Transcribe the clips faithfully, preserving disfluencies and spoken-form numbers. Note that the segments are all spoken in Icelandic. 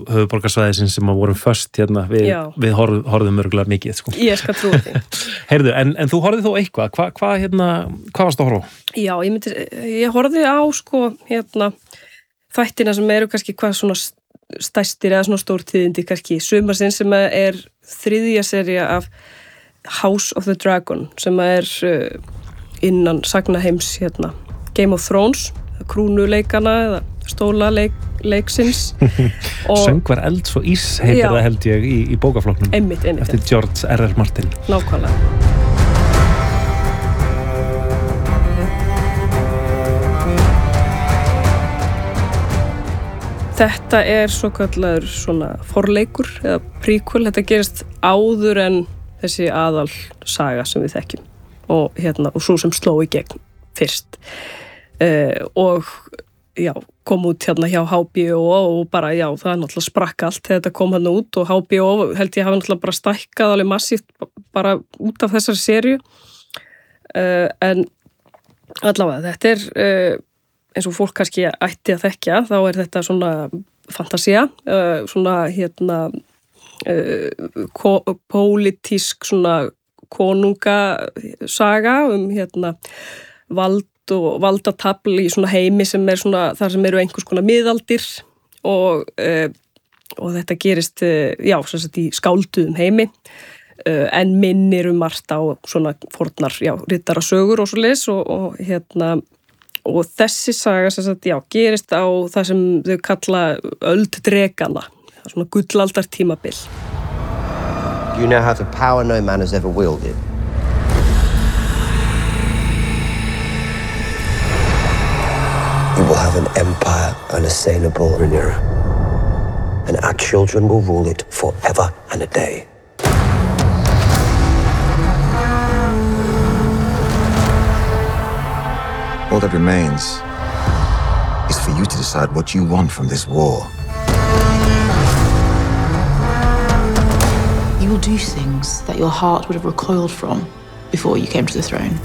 höfuðborgarsvæðisins sem að vorum föst hérna, við, við horf, horfðum örgulega mikið, sko. Ég skal trúa því. Heyrðu, en, en þú horfðið þó eitthvað, hvað hva, hérna, hvað varst að horfa á? Já, ég myndi, ég horfði á, sko, hérna, þættina sem eru kannski hvað svona stærstir eða svona stórtíðindi kannski, sumarsinn sem er þriðja sería af House of the Dragon, sem er uh, innan sagnaheims, hérna, Game of Thrones, krúnuleikana eða stólaleik leiksins Söngvar elds og ís heitir já. Það held ég í, í bókaflokknum einmitt, einmitt, eftir George R R Martin nákvæmlega Þetta er svo kallaður svona forleikur eða prequel, þetta gerist áður en þessi aðal saga sem við þekkjum og hérna og svo sem sló í gegn fyrst uh, og já, kom út hérna hjá H B O og bara já, það er náttúrulega sprakk allt þegar þetta kom hann út og H B O held ég hafa náttúrulega bara stækkað alveg massíft bara út af þessari seríu uh, en allavega þetta er uh, eins og fólk kannski ætti að þekkja þá er þetta svona fantasía uh, svona hérna uh, ko- pólitísk svona konungasaga um hérna vald og valdatafl í svona heimi sem er svona þar sem eru einhvers konar miðaldir og, uh, og þetta gerist uh, já, sem sagt í skálduðum heimi uh, en minnir um margt á svona fornar, já, riddarasögur og svo leis og, og hérna og þessi saga sem sagt, já, gerist á það sem þau kalla öld drekana, svona gullaldar tímabil. You now have the power no man has ever wielded. You will have an empire unassailable, Rhaenyra. And our children will rule it forever and a day. All that remains is for you to decide what you want from this war. You will do things that your heart would have recoiled from before you came to the throne.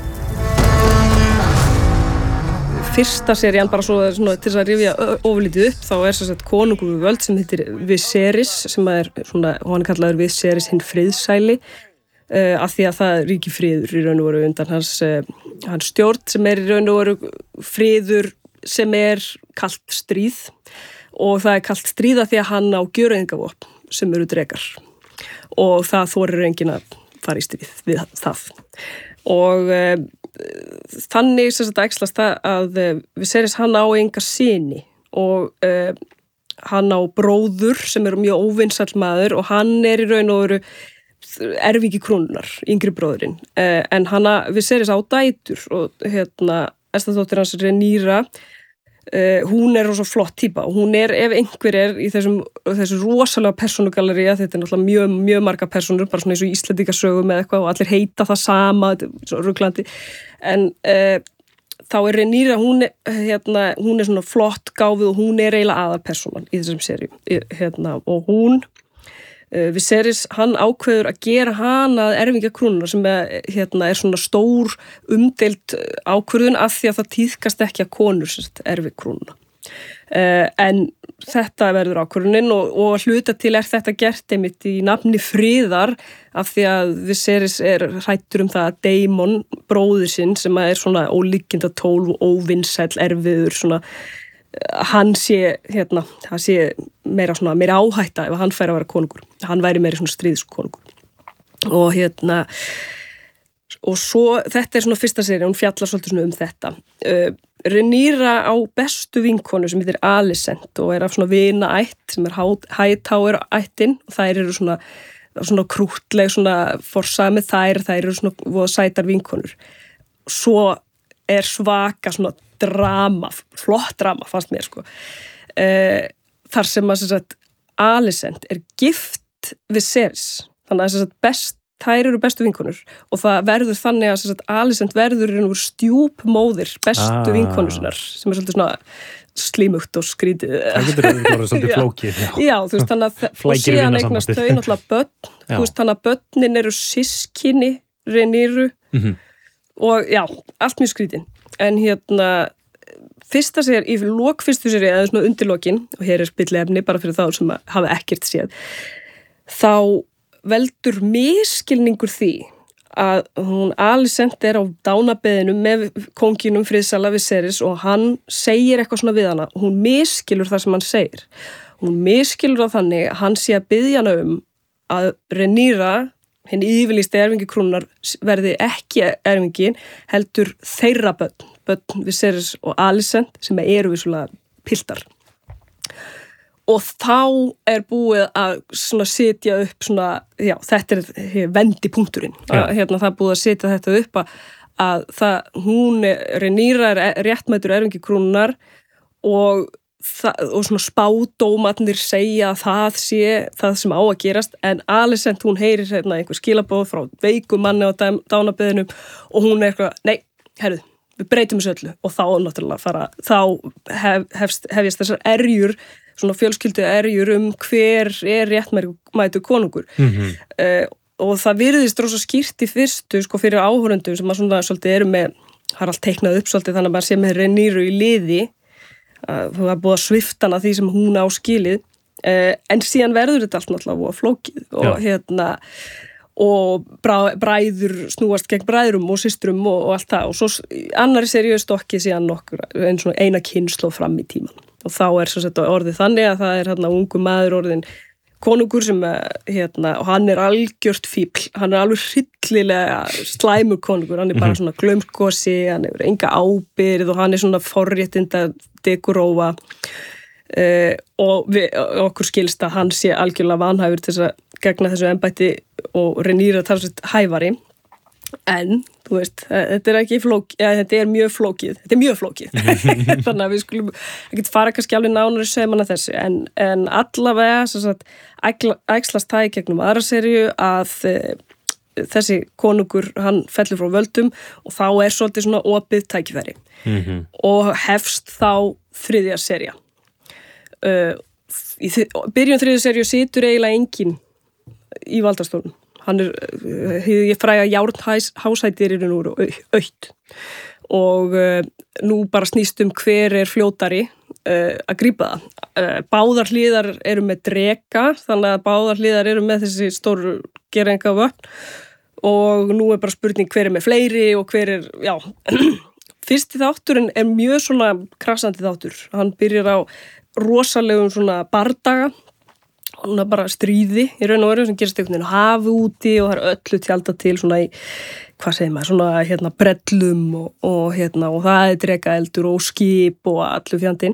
Fyrsta serían, bara svo svona, til þess að rifja ofurlítið upp, þá er þess að konungur við völd sem heitir Viserys, sem er svona, hann er kallaður Viserys hinn friðsæli, uh, af því að það ríkir friður í raun og veru undan hans, uh, hans stjórn, sem er í raun og veru friður sem er kalt stríð, og það er kalt stríð af því að hann á gjöreyðingavopn sem eru drekar, og það þorir enginn að fara í stríð við það. Og uh, þannig sem þetta æxlast það að Viserys hann á enga syni og uh, hann á bróður sem er mjög óvinsæll maður og hann er í raun og veru erfingi krúnunnar, yngri bróðurinn uh, en hann að Viserys á dætur og hérna, estadóttir hans Rhaenyra uh, hún er rosa flott típa og hún er, ef einhver er í þessum, þessum rosalega persónugallerí, þetta er náttúrulega mjög, mjög marga persónur, bara svona eins og Íslendingasögum eða eitthvað og allir heita það sama, þetta er svona ruglandi en uh, þá er Rhaenyra, hún er, hérna, hún er svona flott gáfið og hún er eiginlega aðalpersónan í þessum seríu hérna, og hún uh, Viserys, hann ákveður að gera hana að erfingja krúnunnar sem er, hérna, er svona stór umdeild ákvörðun af því að það tíðkast ekki að konur erfi krúnuna uh, en þetta verður ákvörðunin og, og hluta til er þetta gert einmitt í nafni friðar af því að Viserys er hræddur um það að Daemon, bróðir sinn sem er svona ólíkinda tól og óvinsæll erfiður svona, hann sé, hérna, hann sé meira svona, meira áhætta ef hann fær að vera konungur. Hann væri meira svona stríðskonungur. Og hérna, og svo, þetta er svona fyrsta sería, hún fjallar svolítið svona um þetta. Uh, Rhaenyra á bestu vinkonu sem heitir Alicent og er af svona vina ætt sem er Hightower ættin og þær eru svona svona krútleg, svona forsami þær, þær eru svona voða sætar vinkonur. Svo er svaka svona drama, flott drama fannst mér sko. Uh, þar sem að sem sagt, Alicent er gift Viserys, þannig að sem sagt, best, þær eru bestu vinkonur og það verður þannig að sem sagt, Alicent verður stjúpmóðir bestu ah. vinkonur sinnar, sem er svolítið svona slímugt og skrítið. Það getur verið svolítið flókið. Já, já þú veist, þannig að og síðan eignast þau náttúrulega börn, þú veist, þannig að börnin eru systkini Rhaenyru mm-hmm. og já, allt mjög skrítið. En hérna, fyrsta sér, í lok fyrstu séri eða svona undirlokin, og hér er spillefni bara fyrir þá sem hafa ekkert séð, þá veldur misskilningur því að hún Alicent er á dánabeðinu með kónginum friðsæla Viserys og hann segir eitthvað svona við hana og hún misskilur það sem hann segir. Hún misskilur það þannig að hann sé að biðja hana um að Rhaenyra, hinn yfirlýsti erfingi krúnunnar, verði ekki erfingin, heldur þeirra börn, börn Viserys og Alicent sem eru vissulega piltar. Og þá er búið að svona setja upp svona, já, þetta er vendipunkturinn. Ja. Hérna það er búið að setja þetta upp að, að það, hún, Rhaenyra er réttmætur erfingi krúnunnar og, það, og svona spádómarnir segja að það sé það sem á að gerast, en Alicent, hún heyrir hérna einhver skilabóð frá veikum manni á dánabeðinum og hún er eitthvað, nei, herruð, við breytum þessu öllu og þá náttúrulega fara, þá hef, hefst, hefjast þessar erjur, svona fjölskyldu erjur um hver er réttmætur konungur. Mm-hmm. Uh, og það virðist rosa skýrt í fyrstu, sko, fyrir áhorfendum sem að svona svolítið eru með, það er allt teiknað upp svolítið þannig að maður sé með Rhaenyru í liði, uh, það er búið að svifta hana því sem hún á skilið, uh, en síðan verður þetta allt náttúrulega flókið og Já. hérna, og brá, bræður snúast gegn bræðrum og systrum og, og allt það og svo annari seríu stokki síðan nokkur, einn svona eina kynslóð fram í tíman. Og þá er svo sett orðið þannig að það er hérna ungu maður orðin konungur sem hérna, og hann er algjört fíbl, hann er alveg hryllilega slæmur konungur, hann er bara svona glaumskosi, hann hefur enga ábyrgð og hann er svona forréttinda dekorófa uh, og við, okkur skilst að hann sé algjörlega vanhæfur til þess að gegna þessu embætti og Rhaenyra talsveit hæfari. En, þú veist, þetta er ekki flókið, ja, þetta er mjög flókið, þetta er mjög flókið, þannig að við skulum ekki fara kannski alveg nánari sauman að þessu, en, en allavega, sem sagt, æxlast það í gegnum aðra seríu að e, þessi konungur, hann fellur frá völdum og þá er svolítið svona opið tækifæri mm-hmm. og hefst þá þriðja sería. Uh, í byrjun þriðja seríu situr eiginlega enginn í valdastólnum. Hann er, ég fræga járnhásætir eru nú autt og uh, nú bara snýst um hver er fljótari uh, að grípa það. Uh, báðar hliðar eru með dreka, þannig að báðar hliðar eru með þessi stóru gerenga vöfn og nú er bara spurning hver er með fleiri og hver er, já, fyrsti þátturinn er mjög svona krassandi þáttur. Hann byrjar á rosalegum svona bardaga, hún er bara stríði í raun og veru sem gerist einhvern veginn hafi úti og það er öllu tjálta til svona í, hvað segir maður, svona hérna brellum og, og hérna og það er drekaeldur og skip og allu fjandinn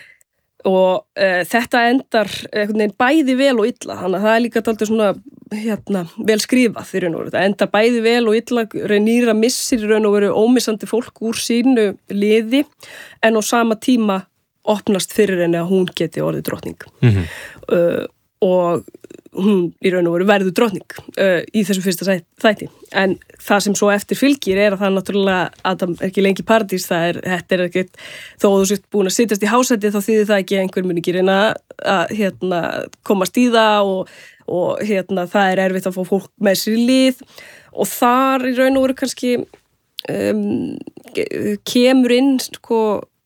og e, þetta endar einhvern veginn bæði vel og illa, þannig að það er líka dálítið svona hérna vel skrifað í raun og veru, það endar bæði vel og illa, Rhaenyra missir í raun og veru ómissandi fólk úr sínu liði en á sama tíma opnast fyrir henni að hún geti orðið drottning. Mm-hmm. uh, og hún í raun og veru verður drottning uh, í þessum fyrsta þætti. En það sem svo eftir fylgir er að það náttúrulega að það er ekki lengi paradís, það er, þetta er ekkert, þó þú sért búin að sittast í hásæti þá þýðir það ekki að einhver mun ekki reyna að hérna, komast í það og, og hérna, það er erfitt að fá fólk með sér í lið og þar í raun og veru kannski um, kemur inn sko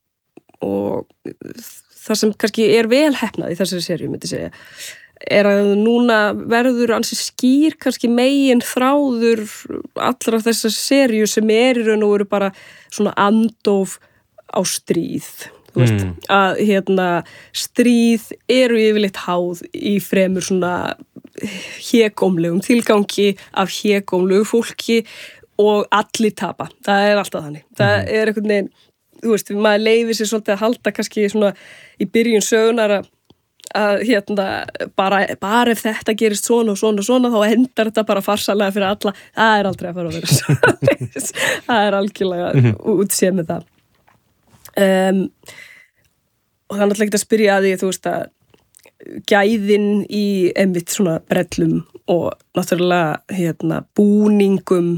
og það sem kannski er vel heppnað í þessari seríu, myndi segja, er að núna verður ansi skýr kannski megin þráður allra þessar seríu sem er í raun og veru bara svona andóf á stríð. Þú veist, mm. að hérna stríð eru yfirleitt háð í fremur svona hégómlegum tilgangi af hégómlegu fólki og allir tapa. Það er alltaf þannig. Mm. Það er einhvern veginn, þú veist, maður leifir sér svolítið að halda kannski svona í byrjun sögunar að, að hérna, bara, bara ef þetta gerist svona og svona og svona, þá endar þetta bara farsalega fyrir alla. Það er aldrei að fara að vera svona. Það er algjörlega mm-hmm. útséð með það. Um, og það er náttúrulega ekki að spyrja að því, þú veist, að gæðin í einmitt svona brellum og náttúrulega hérna, búningum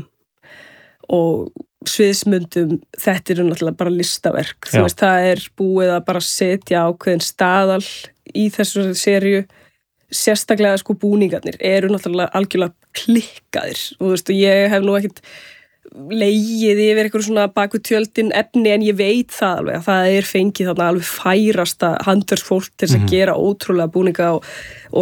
og sviðsmyndum, þetta eru náttúrulega bara listaverk. Þú veist, það er búið að bara setja ákveðin staðal í þessu seríu, sérstaklega sko búningarnir eru náttúrulega algjörlega klikkaðir og þú veist, og ég hef nú ekkert legið yfir eitthvað svona baku tjöldin efni en ég veit það alveg að það er fengið þarna alveg færasta handverksfólk til þess að mm-hmm. gera ótrúlega búninga og, og